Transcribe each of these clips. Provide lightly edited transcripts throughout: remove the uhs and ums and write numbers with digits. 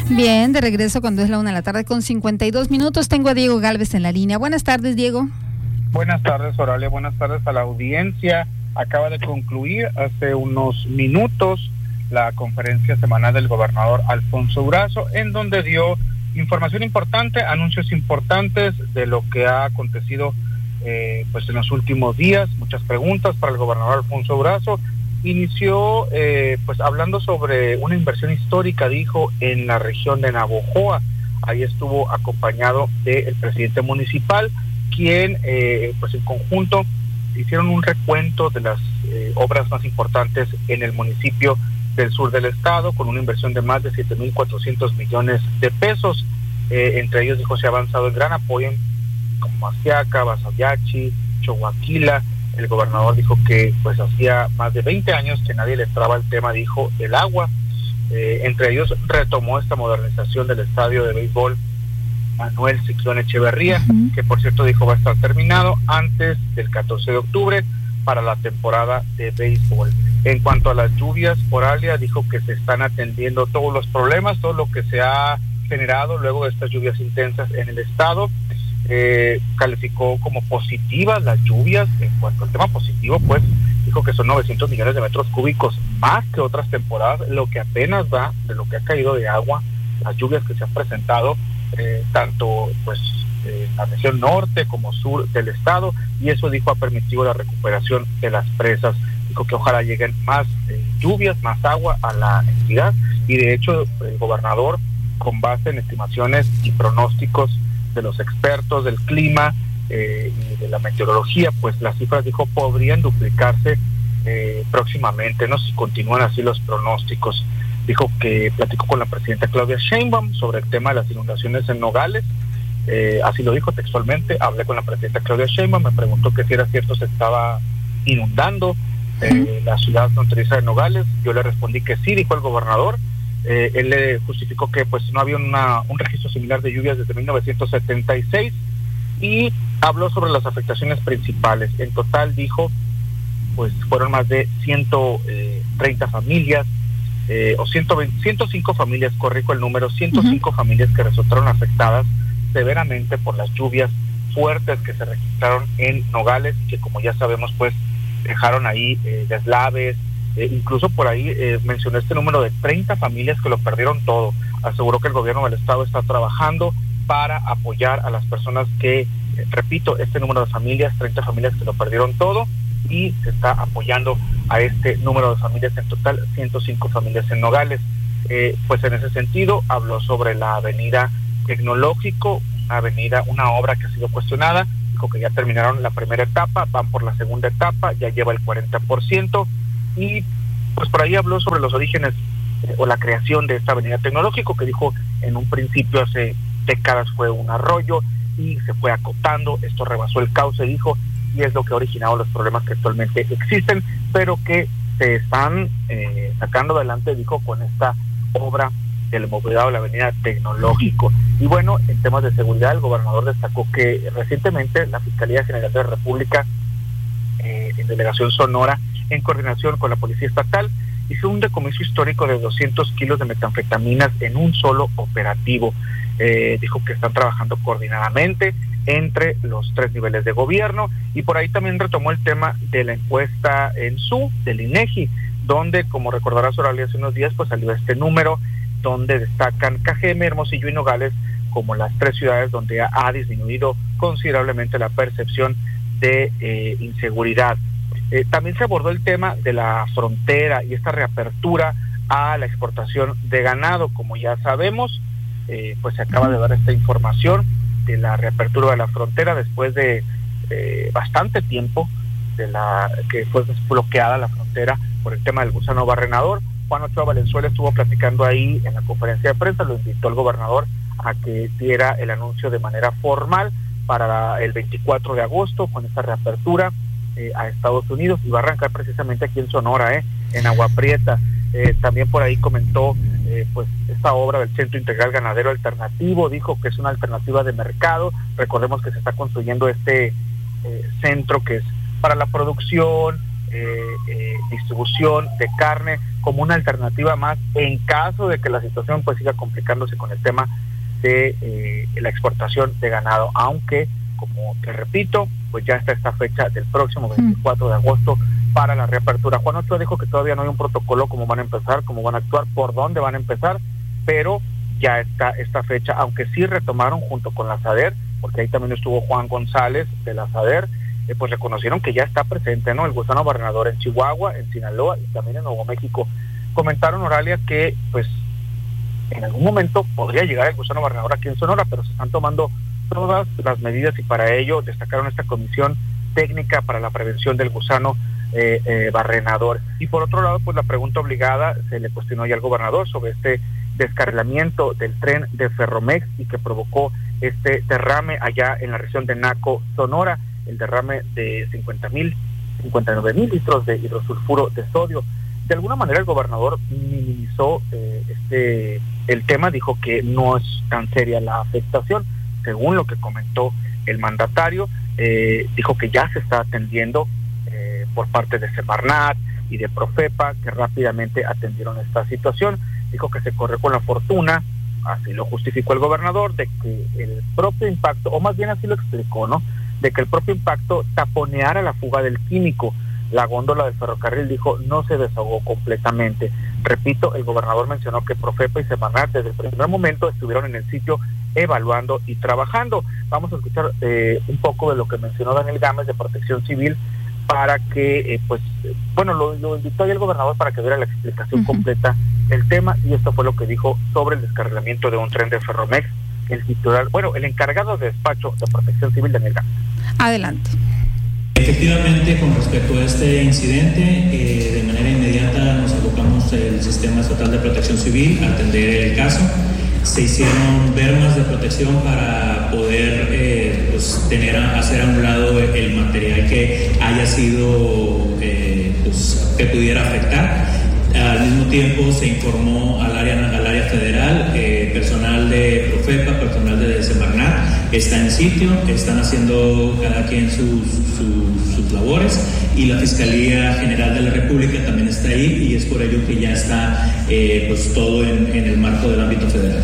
Bien, de regreso cuando es la 1:52 p.m. Tengo a Diego Gálvez en la línea. Buenas tardes, Diego. Buenas tardes, Oralia. Buenas tardes a la audiencia. Acaba de concluir hace unos minutos la conferencia semanal del gobernador Alfonso Durazo, en donde dio información importante, anuncios importantes de lo que ha acontecido pues en los últimos días. Muchas preguntas para el gobernador Alfonso Durazo. Inició pues hablando sobre una inversión histórica, dijo, en la región de Navojoa. Ahí estuvo acompañado del presidente municipal, quien pues en conjunto hicieron un recuento de las obras más importantes en el municipio del sur del estado, con una inversión de más de 7,400 millones de pesos. Entre ellos, dijo, se ha avanzado en gran apoyo como Maciaca, Basayachi, Choaquila. El gobernador dijo que pues hacía más de 20 años que nadie le entraba el tema, dijo, del agua. Entre ellos retomó esta modernización del estadio de béisbol Manuel Ciclón Echeverría, que por cierto dijo va a estar terminado antes del 14 de octubre para la temporada de béisbol. En cuanto a las lluvias, Oralia dijo que se están atendiendo todos los problemas, todo lo que se ha generado luego de estas lluvias intensas en el estado. Calificó como positivas las lluvias. En cuanto al tema positivo, pues dijo que son 900 millones de metros cúbicos más que otras temporadas, lo que apenas va de lo que ha caído de agua, las lluvias que se han presentado tanto pues en la región norte como sur del estado, y eso, dijo, ha permitido la recuperación de las presas. Dijo que ojalá lleguen más lluvias, más agua a la entidad, y de hecho el gobernador, con base en estimaciones y pronósticos de los expertos del clima y de la meteorología, pues las cifras, dijo, podrían duplicarse próximamente, ¿no?, si continúan así los pronósticos. Dijo que platicó con la presidenta Claudia Sheinbaum sobre el tema de las inundaciones en Nogales. Así lo dijo textualmente: hablé con la presidenta Claudia Sheinbaum, me preguntó que si era cierto se estaba inundando la ciudad fronteriza de Nogales. Yo le respondí que sí, dijo el gobernador. Él le justificó que pues no había un registro similar de lluvias desde 1976, y habló sobre las afectaciones principales. En total, dijo, pues fueron más de 130 familias, o 105 familias, corrijo el número, 105 familias que resultaron afectadas severamente por las lluvias fuertes que se registraron en Nogales, y que, como ya sabemos, pues dejaron ahí deslaves. Incluso por ahí mencionó este número de 30 familias que lo perdieron todo. Aseguró que el gobierno del estado está trabajando para apoyar a las personas que, repito, este número de familias, 30 familias que lo perdieron todo, y se está apoyando a este número de familias, en total 105 familias en Nogales. Pues en ese sentido habló sobre la avenida Tecnológico, una obra que ha sido cuestionada. Dijo que ya terminaron la primera etapa, van por la segunda etapa, ya lleva el 40%, y pues por ahí habló sobre los orígenes o la creación de esta avenida Tecnológico, que dijo en un principio hace décadas fue un arroyo y se fue acotando, esto rebasó el cauce, dijo, y es lo que ha originado los problemas que actualmente existen, pero que se están sacando adelante, dijo, con esta obra del movilidad de la avenida Tecnológico. Y bueno, en temas de seguridad, el gobernador destacó que recientemente la Fiscalía General de la República, en Delegación Sonora, en coordinación con la Policía Estatal, hizo un decomiso histórico de 200 kilos de metanfetaminas en un solo operativo. Dijo que están trabajando coordinadamente entre los 3 niveles de gobierno, y por ahí también retomó el tema de la encuesta del INEGI, donde, como recordarás, Oralia, hace unos días pues salió este número donde destacan Cajeme, Hermosillo y Nogales como las 3 ciudades donde ha disminuido considerablemente la percepción de inseguridad. También se abordó el tema de la frontera y esta reapertura a la exportación de ganado. Como ya sabemos, pues se acaba de dar esta información de la reapertura de la frontera después de bastante tiempo que fue bloqueada la frontera por el tema del gusano barrenador. Juan Ochoa Valenzuela estuvo platicando ahí en la conferencia de prensa, lo invitó el gobernador a que diera el anuncio de manera formal para el 24 de agosto con esta reapertura a Estados Unidos, y va a arrancar precisamente aquí en Sonora, en Agua Prieta. También por ahí comentó pues esta obra del Centro Integral Ganadero Alternativo, dijo que es una alternativa de mercado. Recordemos que se está construyendo este centro que es para la producción distribución de carne como una alternativa más en caso de que la situación pues siga complicándose con el tema de la exportación de ganado, aunque como te repito, pues ya está esta fecha del próximo 24 de agosto para la reapertura. Juan Ochoa dijo que todavía no hay un protocolo, cómo van a empezar, cómo van a actuar, por dónde van a empezar, pero ya está esta fecha, aunque sí retomaron junto con la SADER, porque ahí también estuvo Juan González de la SADER, pues reconocieron que ya está presente, ¿no?, el gusano barrenador en Chihuahua, en Sinaloa y también en Nuevo México. Comentaron, Oralia, que pues en algún momento podría llegar el gusano barrenador aquí en Sonora, pero se están tomando todas las medidas y para ello destacaron esta comisión técnica para la prevención del gusano barrenador. Y por otro lado, pues la pregunta obligada se le cuestionó ya al gobernador sobre este descarrilamiento del tren de Ferromex y que provocó este derrame allá en la región de Naco, Sonora, el derrame de 59,000 litros de hidrosulfuro de sodio. De alguna manera el gobernador minimizó el tema, dijo que no es tan seria la afectación, según lo que comentó el mandatario. Dijo que ya se está atendiendo por parte de Semarnat y de Profepa, que rápidamente atendieron esta situación. Dijo que se corre con la fortuna, así lo justificó el gobernador, de que el propio impacto, o más bien así lo explicó, ¿no?, de que el propio impacto taponeara la fuga del químico. La góndola del ferrocarril, dijo, no se desahogó completamente. Repito, el gobernador mencionó que Profepa y Semarnat desde el primer momento estuvieron en el sitio evaluando y trabajando. Vamos a escuchar un poco de lo que mencionó Daniel Gámez de Protección Civil para que, lo invitó ahí el gobernador para que diera la explicación completa del tema, y esto fue lo que dijo sobre el descarrilamiento de un tren de Ferromex, el encargado de despacho de Protección Civil, Daniel Gámez. Adelante. Efectivamente, con respecto a este incidente, de manera inmediata nos abocamos el Sistema Estatal de Protección Civil a atender el caso. Se hicieron bermas de protección para poder hacer a un lado el material que haya sido, que pudiera afectar. Al mismo tiempo se informó al área federal, personal de Profepa, personal de Semarnat está en sitio, están haciendo cada quien sus labores, y la Fiscalía General de la República también está ahí, y es por ello que ya está todo en el marco del ámbito federal.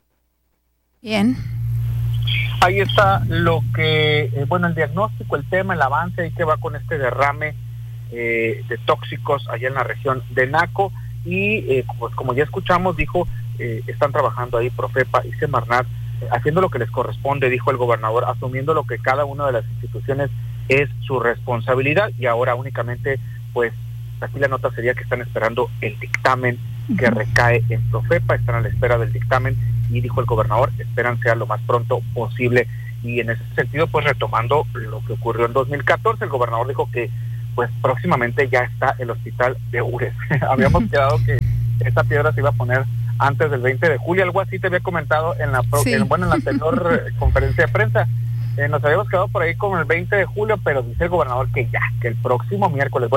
Bien. Ahí está lo que, el diagnóstico, el tema, el avance y que va con este derrame de tóxicos allá en la región de Naco, y pues como ya escuchamos, dijo, están trabajando ahí Profepa y Semarnat, haciendo lo que les corresponde, dijo el gobernador, asumiendo lo que cada una de las instituciones es su responsabilidad, y ahora únicamente, pues aquí la nota sería que están esperando el dictamen que recae en Profepa, están a la espera del dictamen, y dijo el gobernador, esperan sea lo más pronto posible. Y en ese sentido, pues retomando lo que ocurrió en 2014, el gobernador dijo que pues próximamente ya está el hospital de Ures. Habíamos quedado que esta piedra se iba a poner antes del 20 de julio, algo así te había comentado en la anterior conferencia de prensa. Nos habíamos quedado por ahí con el 20 de julio, pero dice el gobernador que el próximo miércoles,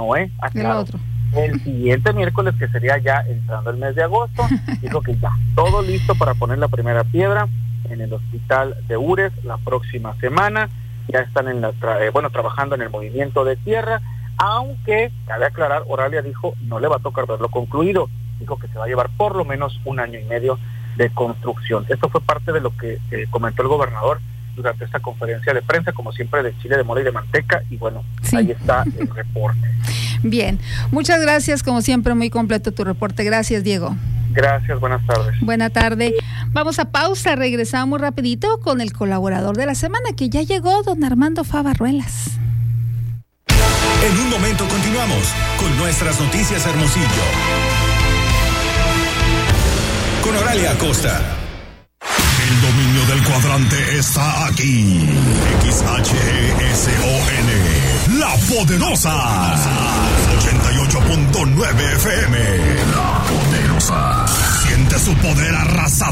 el siguiente miércoles, que sería ya entrando el mes de agosto, dijo que ya, todo listo para poner la primera piedra en el hospital de Ures la próxima semana. Ya están trabajando en el movimiento de tierra, aunque cabe aclarar, Oralia dijo, no le va a tocar verlo concluido, dijo que se va a llevar por lo menos 1 año y medio de construcción. Esto fue parte de lo que comentó el gobernador durante esta conferencia de prensa, como siempre, de chile, de mole y de manteca, y ahí está el reporte. Bien, muchas gracias, como siempre, muy completo tu reporte. Gracias, Diego. Gracias, buenas tardes. Buena tarde. Vamos a pausa, regresamos rapidito con el colaborador de la semana, que ya llegó, don Armando Favarruelas. En un momento continuamos con nuestras noticias Hermosillo. Con Oralia Acosta. El dominio del cuadrante está aquí. XHESON, La Poderosa. 88.9 FM. La Poderosa. Siente su poder arrasador.